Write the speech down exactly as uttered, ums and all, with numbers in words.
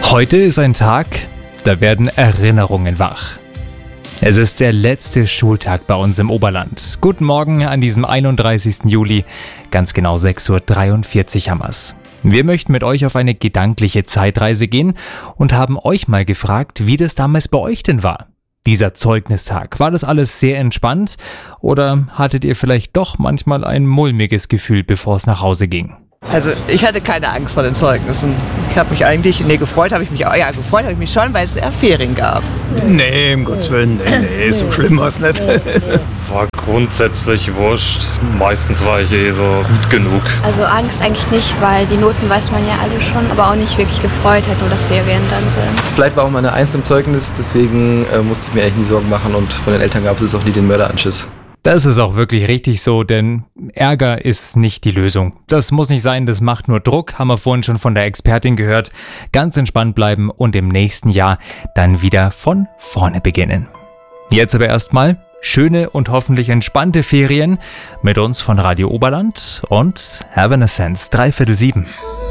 Heute ist ein Tag, da werden Erinnerungen wach. Es ist der letzte Schultag bei uns im Oberland. Guten Morgen an diesem einunddreißigsten Juli, ganz genau sechs Uhr dreiundvierzig haben wir's. Wir möchten mit euch auf eine gedankliche Zeitreise gehen und haben euch mal gefragt, wie das damals bei euch denn war. Dieser Zeugnistag, war das alles sehr entspannt oder hattet ihr vielleicht doch manchmal ein mulmiges Gefühl, bevor es nach Hause ging? Also ich hatte keine Angst vor den Zeugnissen. Ich habe mich eigentlich, nee, gefreut habe ich mich auch, ja, gefreut habe ich mich schon, weil es ja Ferien gab. Nee, um Gottes Willen, nee, nee, so schlimm war es nicht. War grundsätzlich wurscht. Meistens war ich eh so gut genug. Also Angst eigentlich nicht, weil die Noten weiß man ja alle schon, aber auch nicht wirklich gefreut hat, nur dass Ferien dann sind. Vielleicht war auch mal eine Eins im Zeugnis, deswegen äh, musste ich mir eigentlich nie Sorgen machen und von den Eltern gab es auch nie den Mörderanschiss. Das ist auch wirklich richtig so, denn Ärger ist nicht die Lösung. Das muss nicht sein, das macht nur Druck, haben wir vorhin schon von der Expertin gehört. Ganz entspannt bleiben und im nächsten Jahr dann wieder von vorne beginnen. Jetzt aber erstmal schöne und hoffentlich entspannte Ferien mit uns von Radio Oberland und Evanescence dreiviertel sieben.